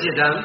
messieurs, dames.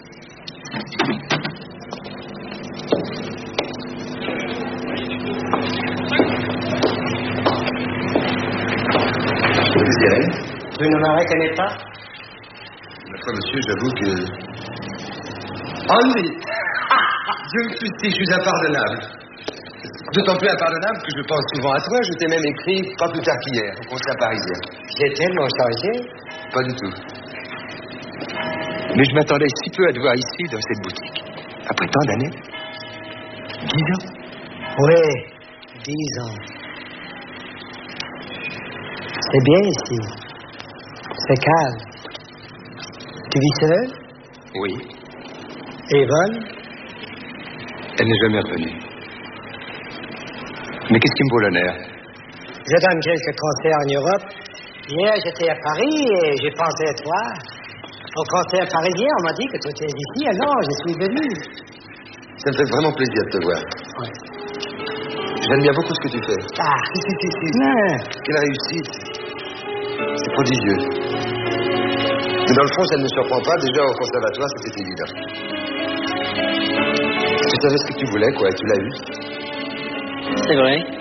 Vous désirez? Vous ne me reconnaissez pas? Ma foi, monsieur, j'avoue que... Oh oui. Dieu me je suis impardonnable. D'autant plus impardonnable que je pense souvent à toi. Je t'ai même écrit pas plus tard qu'hier, au concert parisien. J'ai tellement changé. Pas du tout. Mais je m'attendais si peu à te voir ici, dans cette boutique. Après tant d'années. 10 ans. Oui, 10 ans. C'est bien ici. C'est calme. Tu vis seul? Oui. Et Yvonne? Elle n'est jamais revenue. Mais qu'est-ce qui me vaut l'honneur? Je donne quelques concerts en Europe. Hier, j'étais à Paris et j'ai pensé à toi. Au concert parisien, on m'a dit que tu étais ici, alors je suis venu. Ça me fait vraiment plaisir de te voir. Oui. J'aime bien beaucoup ce que tu fais. Ah, Quelle réussite. C'est prodigieux. Mais dans le fond, ça ne me surprend pas. Déjà, au conservatoire, c'était évident. Tu savais ce que tu voulais, quoi, et tu l'as eu. C'est vrai.